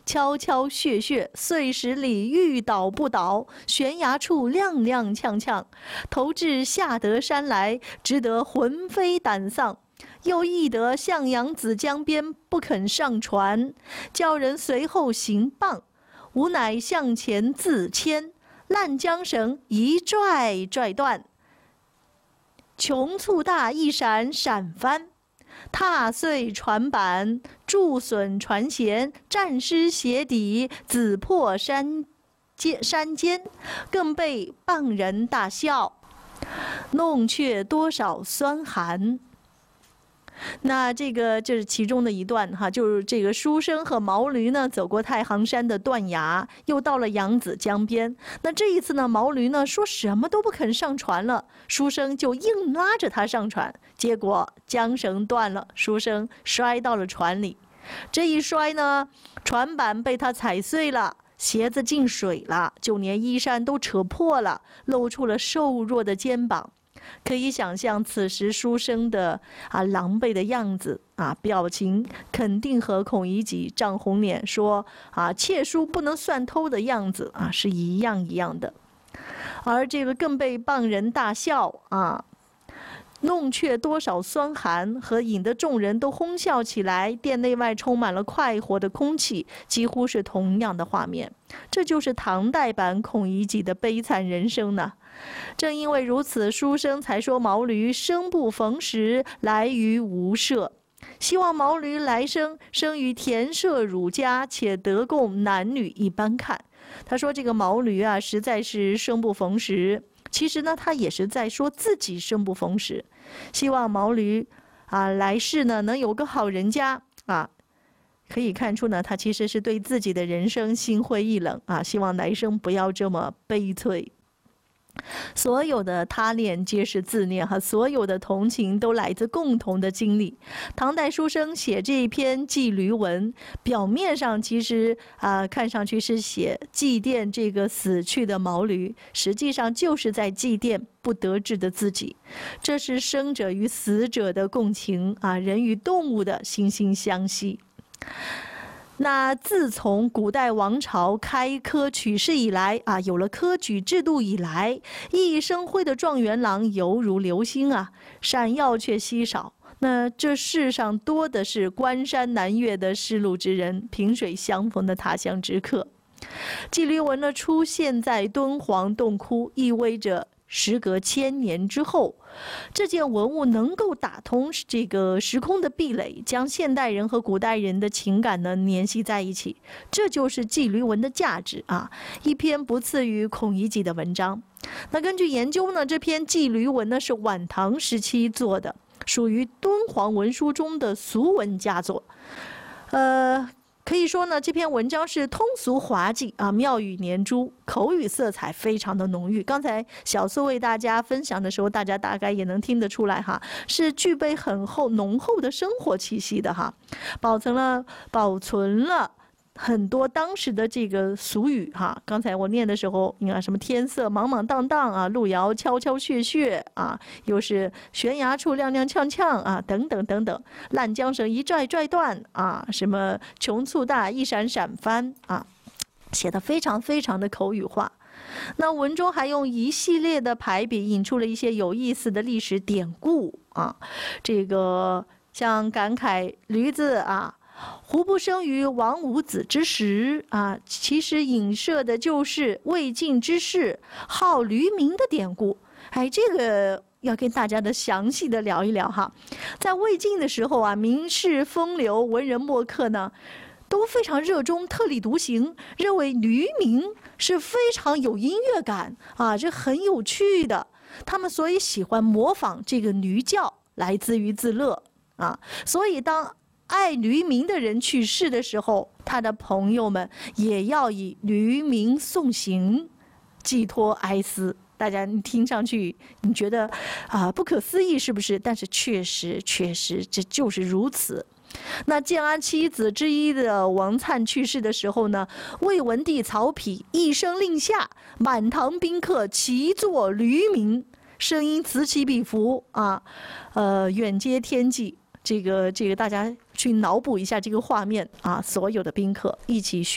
悄悄穴穴，碎石里欲倒不倒，悬崖处踉踉跄跄。投至下得山来，只得魂飞胆丧。又忆得向阳子江边不肯上船，叫人随后行棒，吾乃向前自牵，烂缰绳一拽拽断，穷促大一闪闪翻，踏碎船板，铸损船舷，战失鞋底，子破山间，更被傍人大笑，弄却多少酸寒。那这是其中的一段哈，就是这个书生和毛驴呢走过太行山的断崖，又到了扬子江边。那这一次呢，毛驴呢说什么都不肯上船了，书生就硬拉着他上船，结果缰绳断了，书生摔到了船里。这一摔呢，船板被他踩碎了，鞋子进水了，就连衣衫都扯破了，露出了瘦弱的肩膀。可以想象此时书生的狼狈的样子表情肯定和孔乙己涨红脸说窃书不能算偷的样子是一样的。而这个更被傍人大笑弄却多少酸寒，和引得众人都哄笑起来，店内外充满了快活的空气，几乎是同样的画面。这就是唐代版孔乙己的悲惨人生呢。正因为如此，书生才说毛驴生不逢时，来于无舍。希望毛驴来生于田舍儒家，且得供男女一般看。他说这个毛驴实在是生不逢时，其实呢他也是在说自己生不逢时，希望毛驴来世呢能有个好人家可以看出呢他其实是对自己的人生心灰意冷希望来生不要这么悲催。所有的他恋皆是自恋所有的同情都来自共同的经历。唐代书生写这一篇祭驴文，表面上其实看上去是写祭奠这个死去的毛驴，实际上就是在祭奠不得志的自己。这是生者与死者的共情人与动物的惺惺相惜。那自从古代王朝开科取士以来有了科举制度以来，熠熠生辉的状元郎犹如流星闪耀却稀少。那这世上多的是关山难越的失路之人，萍水相逢的他乡之客。祭驴文呢出现在敦煌洞窟，意味着时隔1000年之后，这件文物能够打通这个时空的壁垒，将现代人和古代人的情感呢联系在一起。这就是祭驴文的价值一篇不次于孔乙己的文章。那根据研究呢，这篇祭驴文呢是晚唐时期做的，属于敦煌文书中的俗文佳作。可以说呢，这篇文章是通俗滑稽妙语连珠，口语色彩非常的浓郁。刚才小苏为大家分享的时候，大家大概也能听得出来是具备很浓厚的生活气息的保存了很多当时的这个俗语刚才我念的时候，你看什么天色茫茫荡荡路遥悄悄穴穴又是悬崖处踉踉跄跄等等等等，烂缰绳一拽拽断什么穷促大一闪闪翻写得非常非常的口语化。那文中还用一系列的排比引出了一些有意思的历史典故这个像感慨驴子胡不生于王五子之时其实影射的就是魏晋之士好驴鸣的典故。这个要跟大家详细的聊一聊在魏晋的时候名士风流文人墨客呢都非常热衷特立独行，认为驴鸣是非常有音乐感这很有趣的，他们所以喜欢模仿这个驴叫来自娱自乐所以当爱驴鸣的人去世的时候，他的朋友们也要以驴鸣送行，寄托哀思。大家听上去你觉得不可思议是不是？但是确实这就是如此。那建安七子之一的王粲去世的时候呢，魏文帝曹丕一声令下，满堂宾客齐作驴鸣，声音此起彼伏远接天际。这个大家去脑补一下这个画面所有的宾客一起